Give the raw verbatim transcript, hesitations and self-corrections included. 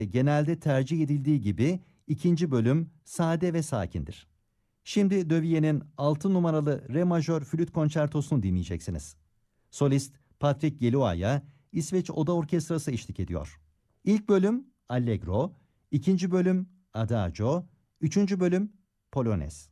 Genelde tercih edildiği gibi ikinci bölüm sade ve sakindir. Şimdi De Viet'in altı numaralı Re majör flüt konçertosunu dinleyeceksiniz. Solist Patrick Gelua'ya İsveç Oda Orkestrası eşlik ediyor. İlk bölüm Allegro, ikinci bölüm Adagio, üçüncü bölüm Polones.